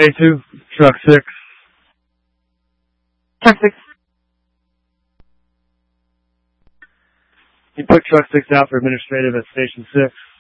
A2, truck 6. Truck 6. You put truck 6 out for administrative at station 6.